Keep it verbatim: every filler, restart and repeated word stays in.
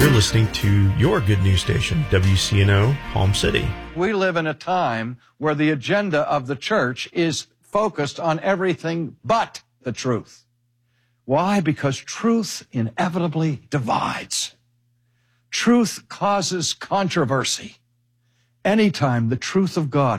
You're listening to your good news station, W C N O, Palm City. We live in a time where the agenda of the church is focused on everything but the truth. Why? Because truth inevitably divides. Truth causes controversy. Anytime the truth of God